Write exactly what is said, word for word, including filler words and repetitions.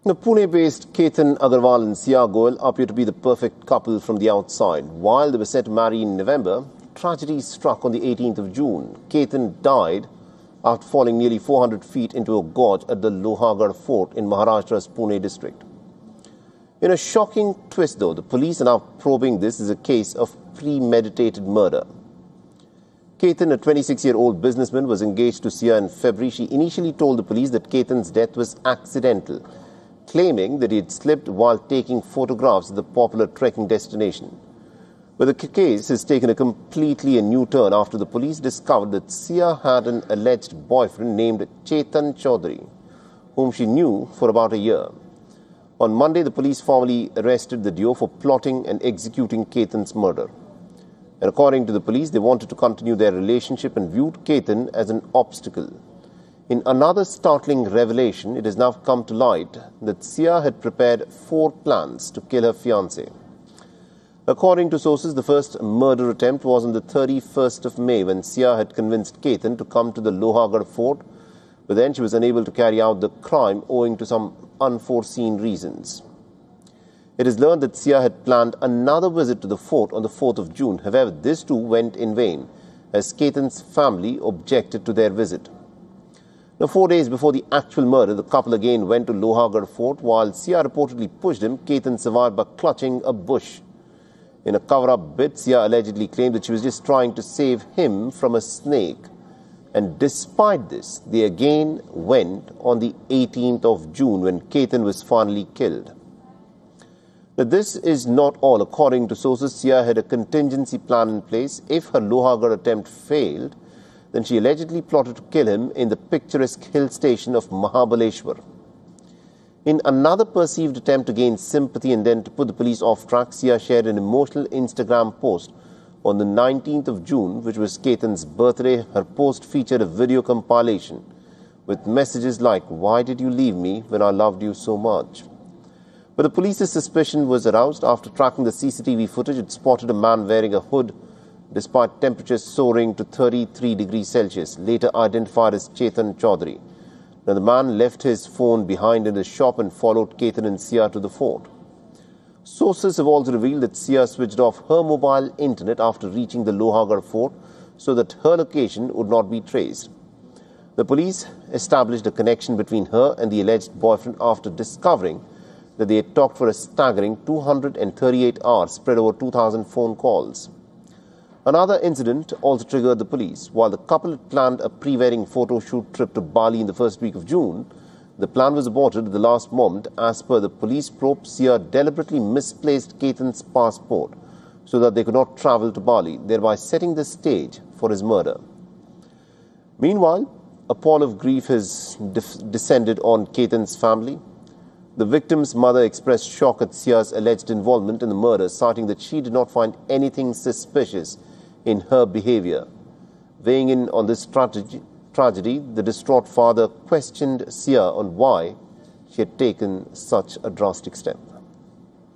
The Pune-based Ketan Agarwal and Sia Goel appear to be the perfect couple from the outside. While they were set to marry in November, tragedy struck on the eighteenth of June. Ketan died after falling nearly four hundred feet into a gorge at the Lohagarh Fort in Maharashtra's Pune district. In a shocking twist, though, the police are now probing this as a case of premeditated murder. Ketan, a twenty-six-year-old businessman, was engaged to Sia in February. She initially told the police that Ketan's death was accidental, claiming that he had slipped while taking photographs of the popular trekking destination. But the case has taken a completely a new turn after the police discovered that Sia had an alleged boyfriend named Chetan Chaudhary, whom she knew for about a year. On Monday, the police formally arrested the duo for plotting and executing Ketan's murder. And according to the police, they wanted to continue their relationship and viewed Ketan as an obstacle. In another startling revelation, it has now come to light that Sia had prepared four plans to kill her fiancé. According to sources, the first murder attempt was on the thirty-first of May when Sia had convinced Ketan to come to the Lohagarh Fort, but then she was unable to carry out the crime owing to some unforeseen reasons. It is learned that Sia had planned another visit to the fort on the fourth of June. However, this too went in vain, as Ketan's family objected to their visit. Now, four days before the actual murder, the couple again went to Lohagarh Fort. While Sia reportedly pushed him, Ketan survived by clutching a bush. In a cover-up bid, Sia allegedly claimed that she was just trying to save him from a snake. And despite this, they again went on the eighteenth of June when Ketan was finally killed. But this is not all. According to sources, Sia had a contingency plan in place. If her Lohagarh attempt failed, then she allegedly plotted to kill him in the picturesque hill station of Mahabaleshwar. In another perceived attempt to gain sympathy and then to put the police off track, Sia shared an emotional Instagram post on the nineteenth of June, which was Ketan's birthday. Her post featured a video compilation with messages like, "Why did you leave me when I loved you so much?" But the police's suspicion was aroused after tracking the C C T V footage. It spotted a man wearing a hood despite temperatures soaring to thirty-three degrees Celsius, later identified as Chetan Chaudhary. Now, the man left his phone behind in the shop and followed Ketan and Sia to the fort. Sources have also revealed that Sia switched off her mobile internet after reaching the Lohagarh Fort so that her location would not be traced. The police established a connection between her and the alleged boyfriend after discovering that they had talked for a staggering two hundred thirty-eight hours spread over two thousand phone calls. Another incident also triggered the police. While the couple had planned a pre-wedding photo shoot trip to Bali in the first week of June, the plan was aborted at the last moment. As per the police probe, Sia deliberately misplaced Ketan's passport so that they could not travel to Bali, thereby setting the stage for his murder. Meanwhile, a pall of grief has descended on Ketan's family. The victim's mother expressed shock at Sia's alleged involvement in the murder, citing that she did not find anything suspicious in her behavior. Weighing in on this tragedy, tragedy, the distraught father questioned Sia on why she had taken such a drastic step.